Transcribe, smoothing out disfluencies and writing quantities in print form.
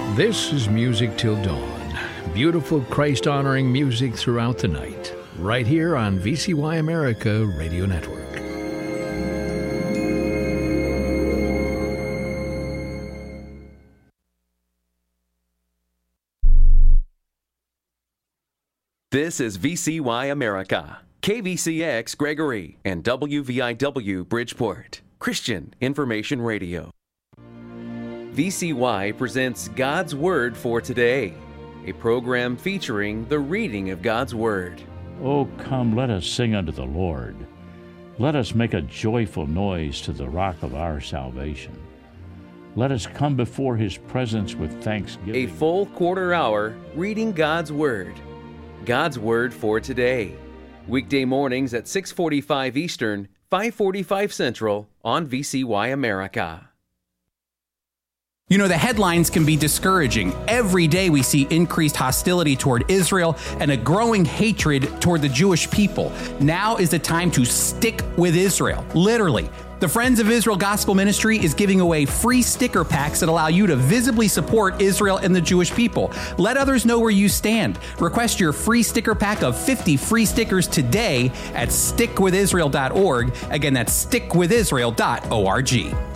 This is Music Till Dawn. Beautiful Christ-honoring music throughout the night. Right here on VCY America Radio Network. This is VCY America, KVCX Gregory, and WVIW Bridgeport, Christian Information Radio. VCY presents God's Word for Today, a program featuring the reading of God's Word. Oh, come, let us sing unto the Lord. Let us make a joyful noise to the rock of our salvation. Let us come before His presence with thanksgiving. A full quarter hour reading God's Word. God's Word for Today. Weekday mornings at 6:45 Eastern, 5:45 Central on VCY America. You know, the headlines can be discouraging. Every day we see increased hostility toward Israel and a growing hatred toward the Jewish people. Now is the time to stick with Israel. Literally. The Friends of Israel Gospel Ministry is giving away free sticker packs that allow you to visibly support Israel and the Jewish people. Let others know where you stand. Request your free sticker pack of 50 free stickers today at stickwithisrael.org. Again, that's stickwithisrael.org.